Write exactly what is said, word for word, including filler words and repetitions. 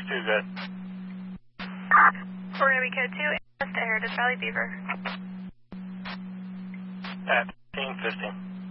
two, good. We're going to be code two, to Heritage Valley Beaver. At fifteen fifteen.